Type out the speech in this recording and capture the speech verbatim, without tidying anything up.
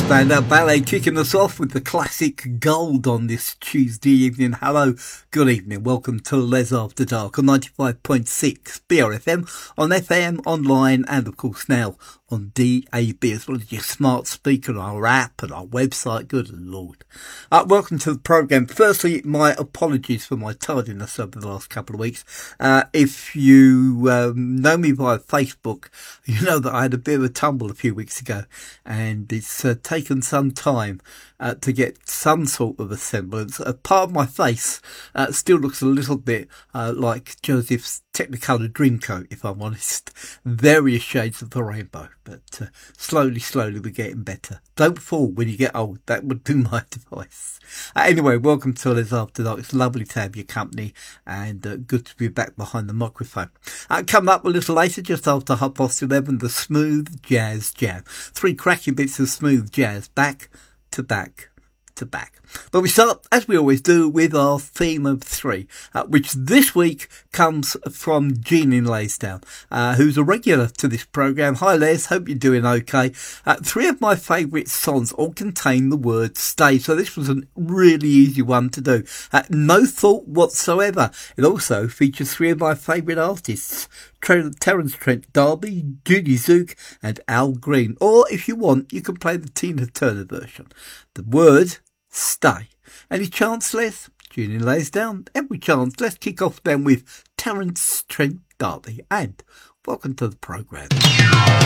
Spandau Ballet kicking us off with the classic Gold on this Tuesday evening. Hello, good evening. Welcome to Les After Dark on ninety-five point six B R F M, on F M, online, and of course now on D A B, as well as your smart speaker, our app and our website. Good Lord. Uh, welcome to the programme. Firstly, my apologies for my tardiness over the last couple of weeks. Uh, if you um, know me via Facebook, you know that I had a bit of a tumble a few weeks ago, and it's uh, taken some time uh, to get some sort of a semblance. A part of my face uh, still looks a little bit uh, like Joseph's Technicolor Dreamcoat, if I'm honest. Various shades of the rainbow, but uh, slowly, slowly we're getting better. Don't fall when you get old. That would be my advice. Uh, anyway, welcome to Les After Dark. It's lovely to have your company, and uh, good to be back behind the microphone. Uh, coming up a little later, just after half past eleven, the Smooth Jazz Jam. Three cracking bits of smooth jazz, back to back to back. But we start, as we always do, with our theme of three, uh, which this week comes from Jean in Lansdowne, uh, who's a regular to this programme. Hi Les, hope you're doing okay. Uh, three of my favourite songs all contain the word stay, so this was a really easy one to do. Uh, no thought whatsoever. It also features three of my favourite artists, Terence Trent D'Arby, Judy Zook and Al Green. Or if you want, you can play the Tina Turner version. The word stay. Any chance, Les? Julian lays down. Every chance. Let's kick off then with Terence Trent D'Arby. And welcome to the programme.